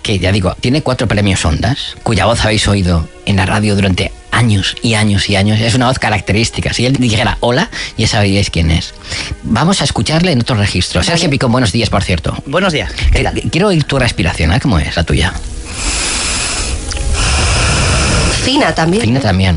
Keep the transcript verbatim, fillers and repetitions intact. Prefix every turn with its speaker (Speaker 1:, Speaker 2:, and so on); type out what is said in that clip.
Speaker 1: que ya digo, tiene cuatro premios Ondas, cuya voz habéis oído en la radio durante años y años y años. Es una voz característica. Si él dijera hola, ya sabríais quién es. Vamos a escucharle en otro registro. Sergio vale. Picón, buenos días, por cierto.
Speaker 2: Buenos días. ¿Qué tal?
Speaker 1: Quiero oír tu respiración, ¿eh? ¿Cómo es la tuya?
Speaker 3: Fina también.
Speaker 1: Fina también.